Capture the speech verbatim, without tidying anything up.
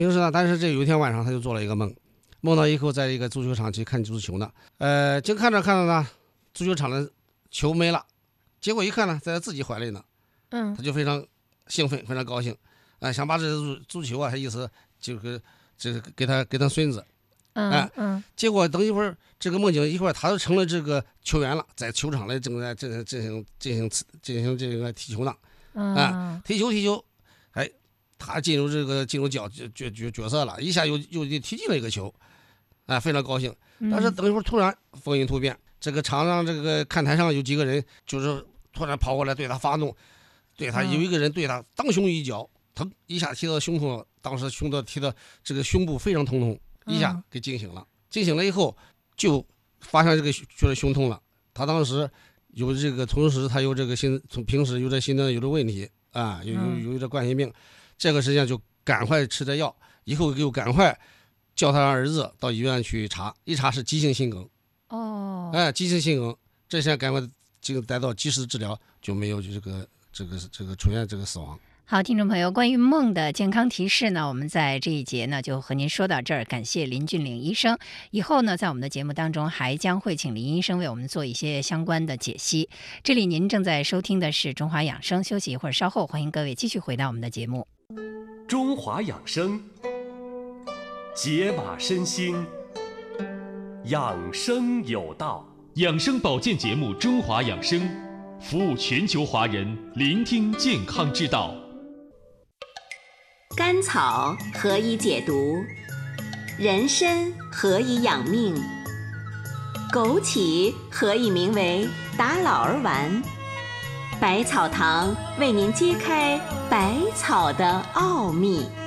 平时呢，但是这有一天晚上他就做了一个梦，梦到以后在一个足球场去看足球呢，呃，正看着看着呢，足球场的球没了，结果一看呢，在他自己怀里呢， 嗯， 他就非常兴奋，非常高兴，啊、呃，想把这足足球啊，他意思就是这个给他给他孙子， 嗯、 哎、 嗯， 结果等一会儿这个梦境一会儿他就成了这个球员了，在球场里正在进行进行进行进行这个踢球呢， 嗯、 啊，踢球踢球，哎，他进入这个进入角角角角色了，一下又又踢进了一个球，啊，非常高兴。但是等一会儿突然风云突变，这个场上这个看台上有几个人就是突然跑过来对他发怒，对他有一个人对他当胸一脚，腾一下踢到胸痛了，当时胸的踢到这个胸部非常疼痛，一下给惊醒了。惊醒了以后就发现这个觉得胸痛了，他当时有这个，同时他有这个心，从平时有这心脏有这问题啊，有有有这冠心病，这个实际上就赶快吃点药，以后又赶快叫他儿子到医院去查，一查是急性心梗。 哦， 哎，急性心梗，这下赶快这个得到及时治疗，就没有这个这个这个出现这个死亡。 好，听众朋友，关于梦的健康提示呢，我们在这一节呢就和您说到这儿，感谢林俊岭医生。以后呢，在我们的节目当中还将会请林医生为我们做一些相关的解析。这里您正在收听的是中华养生，休息一会儿，稍后欢迎各位继续回到我们的节目。 中华养生，解码身心，养生有道。 养生保健节目《中华养生》，服务全球华人，聆听健康之道。 甘草何以解毒？人参何以养命？枸杞何以名为打老儿丸？百草堂为您揭开百草的奥秘。